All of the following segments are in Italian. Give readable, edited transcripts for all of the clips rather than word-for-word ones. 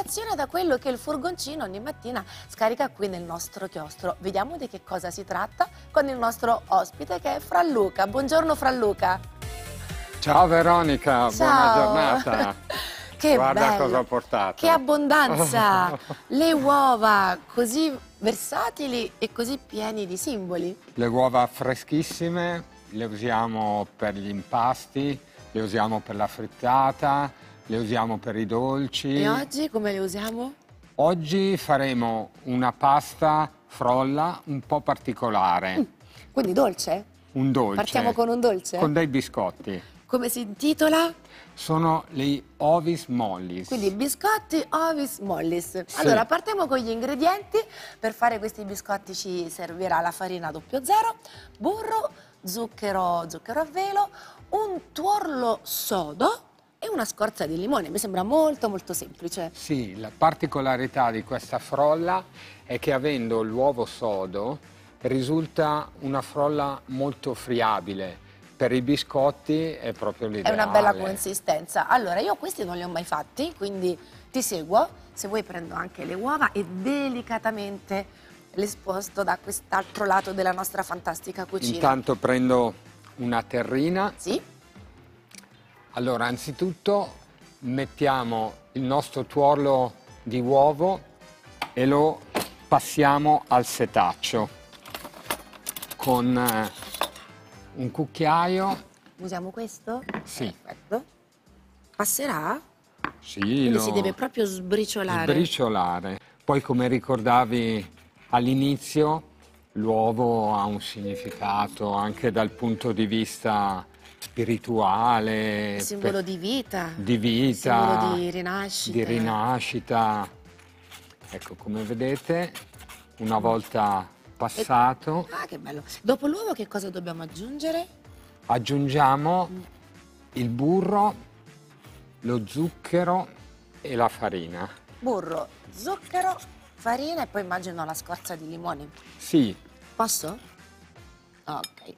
ispirazione da quello che il furgoncino ogni mattina scarica qui nel nostro chiostro. Vediamo di che cosa si tratta con il nostro ospite che è Franluca. Buongiorno Franluca. Ciao Veronica, buona giornata. Che Guarda bello, cosa ho portato. che abbondanza, le uova così versatili e così pieni di simboli. Le uova freschissime le usiamo per gli impasti, le usiamo per la frittata, le usiamo per i dolci. E oggi come le usiamo? Oggi faremo una pasta frolla un po' particolare. Quindi dolce? Un dolce. Partiamo con un dolce? Con dei biscotti. Come si intitola? Sono gli Ovis Mollis. Quindi biscotti Ovis Mollis. Sì. Allora partiamo con gli ingredienti. Per fare questi biscotti ci servirà la farina 00, burro, zucchero a velo, un tuorlo sodo e una scorza di limone. Mi sembra molto molto semplice. Sì, la particolarità di questa frolla è che avendo l'uovo sodo risulta una frolla molto friabile. Per i biscotti è proprio È l'ideale. una bella consistenza. Allora, io questi non li ho mai fatti, quindi ti seguo. Se vuoi prendo anche le uova e delicatamente le sposto da quest'altro lato della nostra fantastica cucina. Intanto prendo una terrina. Sì? Allora, anzitutto mettiamo il nostro tuorlo di uovo e lo passiamo al setaccio con un cucchiaio. Usiamo questo? Sì. Perfetto. Passerà? Sì, Quindi si deve proprio sbriciolare. sbriciolare. Poi, come ricordavi all'inizio, l'uovo ha un significato anche dal punto di vista spirituale. Simbolo di vita. Di vita. Simbolo di rinascita. Di rinascita. Ecco, come vedete, una volta passato, Ah, che bello. Dopo l'uovo che cosa dobbiamo aggiungere? aggiungiamo il burro, lo zucchero e la farina. Burro, zucchero, farina e poi immagino la scorza di limone. Sì, Posso? Ok.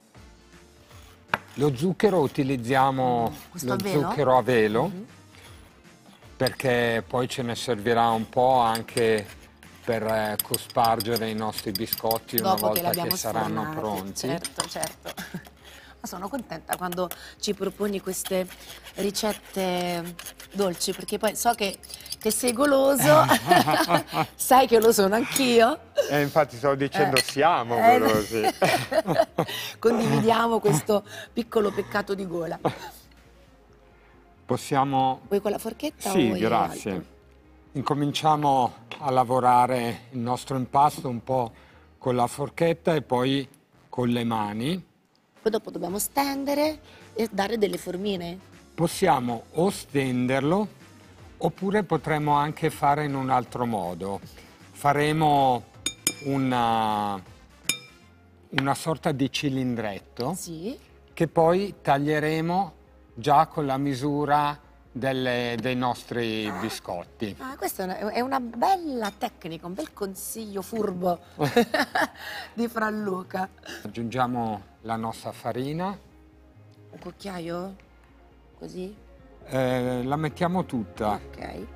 lo zucchero utilizziamo Questo lo a velo? zucchero a velo perché poi ce ne servirà un po' anche per cospargere i nostri biscotti una Dopo volta l'abbiamo che saranno sfornati. pronti. Certo, certo. Ma sono contenta quando ci proponi queste ricette dolci, perché poi so che sei goloso, sai che lo sono anch'io. E infatti stavo dicendo siamo golosi. Condividiamo questo piccolo peccato di gola. Possiamo... Vuoi con la forchetta o Sì, vuoi grazie. altro? Incominciamo a lavorare il nostro impasto un po' con la forchetta e poi con le mani. Poi dopo dobbiamo stendere e dare delle formine. Possiamo o stenderlo oppure potremmo anche fare in un altro modo. Faremo una sorta di cilindretto Sì. che poi taglieremo già con la misura dei nostri biscotti. Ah, questa è una bella tecnica, un bel consiglio furbo di Franluca. Aggiungiamo la nostra farina, Un cucchiaio? Così? la mettiamo tutta. Ok.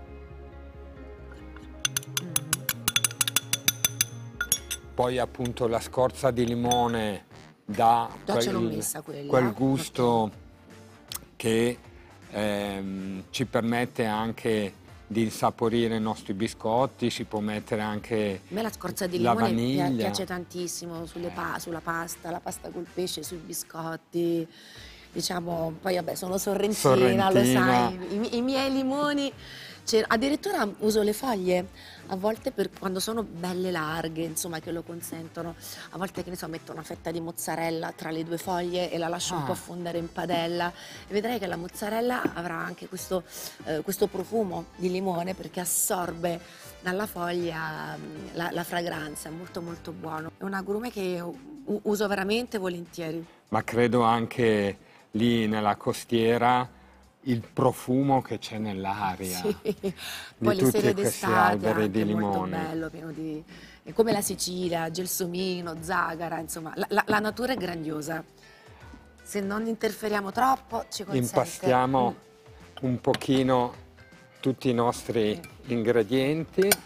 Poi appunto la scorza di limone dà Già ce l'ho messa quella. quel gusto che ci permette anche di insaporire i nostri biscotti, si può mettere anche A me la scorza di la limone vaniglia. piace tantissimo sulla pasta, la pasta col pesce, sui biscotti. Diciamo, poi vabbè, sono sorrentina, lo sai, i miei limoni. Addirittura uso le foglie, a volte quando sono belle larghe, insomma, che lo consentono. A volte, che ne so, metto una fetta di mozzarella tra le due foglie e la lascio un po' affondere in padella. E vedrai che la mozzarella avrà anche questo profumo di limone perché assorbe dalla foglia la fragranza, è molto molto buono. È un agrume che uso veramente volentieri. Ma credo anche lì nella costiera il profumo che c'è nell'aria Sì. di Poi le tutti sere questi d'estate alberi di anche molto limone. bello, pieno di... è come la Sicilia, Gelsomino, Zagara, insomma, la natura è grandiosa. Se non interferiamo troppo ci consente... Impastiamo un pochino tutti i nostri ingredienti.